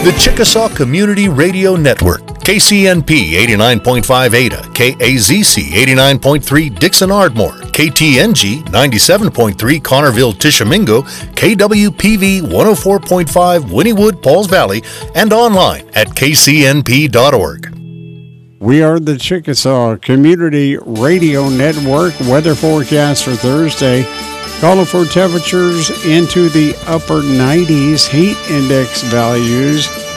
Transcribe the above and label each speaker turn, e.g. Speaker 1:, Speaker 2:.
Speaker 1: The Chickasaw Community Radio Network, KCNP 89.5 Ada, KAZC 89.3 Dixon Ardmore, KTNG 97.3 Connerville Tishomingo, KWPV 104.5 Wynnewood Pauls Valley, and online at kcnp.org.
Speaker 2: We are the Chickasaw Community Radio Network. Weather forecast for Thursday. Calling for temperatures into the upper 90s. Heat index values